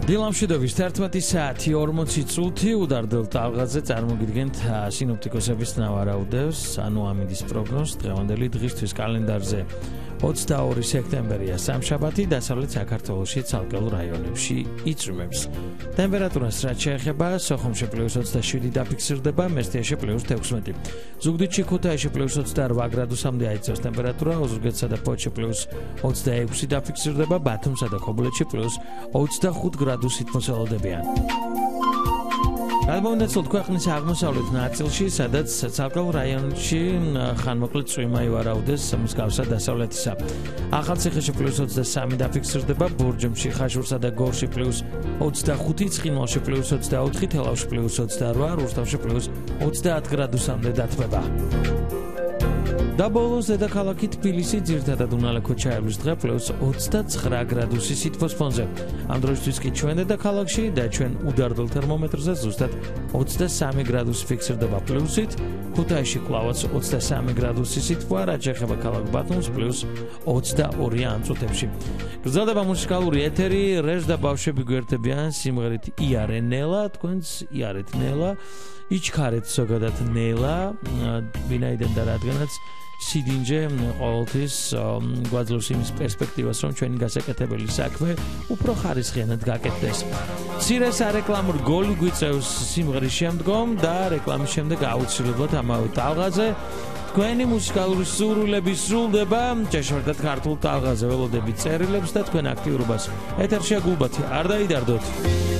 დილამშვიდობის 11 საათი 40 წუთი უდარდელ ტალღაზე წარმოგიდგენთ სინოპტიკოსების ნავარაუდევს, ანუ ამინდის პროგნოზს დღევანდელი დღისთვის კალენდარზე 22 სექტემბერია სამშაბათი დასავლეთ საქართველოში ცალკეულ რაიონებში იწვიმებს. ტემპერატურას რაც შეეხება, სოხუმში +27 დაფიქსირდება, მესტიაში +16. ზუგდიდში ქუთაისში +28 გრადუსამდე აიწევს ტემპერატურა, ოზურგეთსა და ფოთში +26 დაფიქსირდება, ბათუმსა და ქობულეთში +25 გრადუსით მოსალოდებიან. გადმოვიდეთ ქვეყნის აღმოსავლეთ ნაწილში, სადაც ცალკეულ რაიონებში ხანმოკლე წვიმა ივარაუდეს მსგავსად დასავლეთისა. ახალციხეში +23 დაფიქსირდება, ბურჯომში, ხაშურსა და გორში +25, ცხინვალში +24, თელავში +28, რუსთავში +30 გრადუსამდე დათბება. და ბოლოს დედაქალაქი თბილისი ძირითადად უნალე ქუჩაების დღე +29 გრადუსი სითბოს ფონზე. ამ დროისთვის კი ჩვენ დედაქალაქში და ჩვენ უდარდელ თერმომეტრზე ზუსტად 23 გრადუსი ფიქსირდება პლუსით, ქუთაისში კვლავაც 23 გრადუსი სითბოა, რაც შეეხება ქალაქ ბათუმს +22 ამ წუთებში. გრძელდება მუსიკალური ეთერი, რეჟ და ბავშვები გვერდებიან სიმღერით იარე ნელა, თქვენც იარეთ ნელა, იჩქარეთ ზოგადად ნელა, ვინაიდან და რადგანაც სიდინჯე ყოველთვის გვაძლევს იმის პერსპექტივას, რომ ჩვენი გასაკეთებელი საქმე უფრო ხარისხიანად გაკეთდეს. მცირე სარეკლამო გოლი გვიწევს სიმღერის შემდგომ და რეკლამის შემდეგ აუცილებლად ამავე ტალღაზე თქვენი მუსიკალური სურვილები სრულდება. ჭეშმარიტად ქართულ ტალღაზე ველოდებით წერილებს და თქვენ აქტიურობას ეთერშია გულბათი. არ დაიდარდოთ.